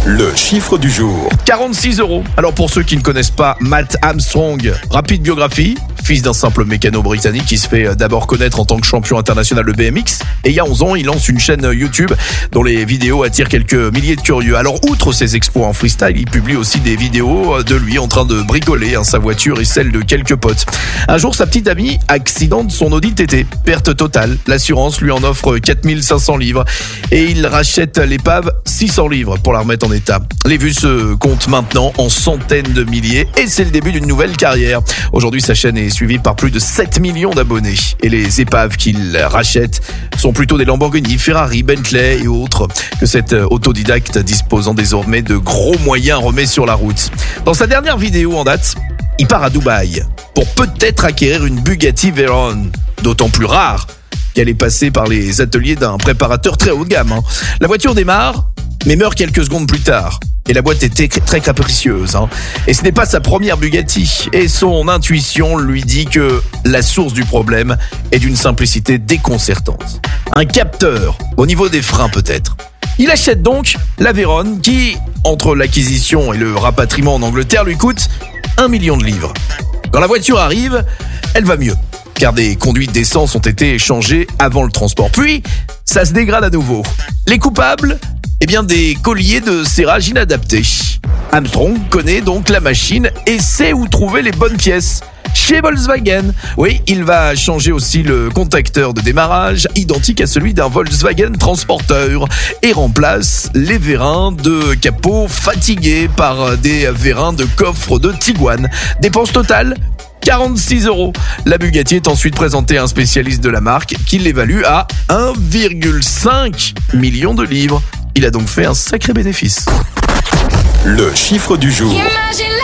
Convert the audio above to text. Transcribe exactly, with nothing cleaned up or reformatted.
Le chiffre du jour. quarante-six euros. Alors pour ceux qui ne connaissent pas Matt Armstrong, rapide biographie, fils d'un simple mécano britannique qui se fait d'abord connaître en tant que champion international de B M X. Et il y a onze ans, il lance une chaîne YouTube dont les vidéos attirent quelques milliers de curieux. Alors outre ses exploits en freestyle, il publie aussi des vidéos de lui en train de bricoler hein, sa voiture et celle de quelques potes. Un jour, sa petite amie accidente son Audi T T. Perte totale. L'assurance lui en offre quatre mille cinq cents livres. Et il rachète l'épave six cents livres pour la remettre en état. Les vues se comptent maintenant en centaines de milliers et c'est le début d'une nouvelle carrière. Aujourd'hui, sa chaîne est suivie par plus de sept millions d'abonnés. Et les épaves qu'il rachète sont plutôt des Lamborghini, Ferrari, Bentley et autres que cet autodidacte disposant désormais de gros moyens remet sur la route. Dans sa dernière vidéo en date, il part à Dubaï pour peut-être acquérir une Bugatti Veyron, d'autant plus rare qu'elle est passée par les ateliers d'un préparateur très haut de gamme. Hein. La voiture démarre, mais meurt quelques secondes plus tard. Et la boîte était très capricieuse. Hein. Et ce n'est pas sa première Bugatti. Et son intuition lui dit que la source du problème est d'une simplicité déconcertante. Un capteur, au niveau des freins peut-être. Il achète donc la Veyron qui, entre l'acquisition et le rapatriement en Angleterre, lui coûte un million de livres. Quand la voiture arrive, elle va mieux, car des conduites d'essence ont été échangées avant le transport. Puis, ça se dégrade à nouveau. Les coupables ? Eh bien, des colliers de serrage inadaptés. Armstrong connaît donc la machine et sait où trouver les bonnes pièces. Chez Volkswagen. Oui, il va changer aussi le contacteur de démarrage, identique à celui d'un Volkswagen Transporteur, et remplace les vérins de capot fatigués par des vérins de coffre de Tiguan. Dépense totale quarante-six euros. La Bugatti est ensuite présentée à un spécialiste de la marque qui l'évalue à un virgule cinq million de livres. Il a donc fait un sacré bénéfice. Le chiffre du jour.